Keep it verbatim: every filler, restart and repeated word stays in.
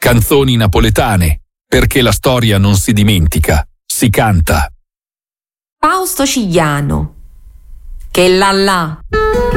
Canzoni napoletane, perché la storia non si dimentica, si canta. Fausto Cigliano, che là là.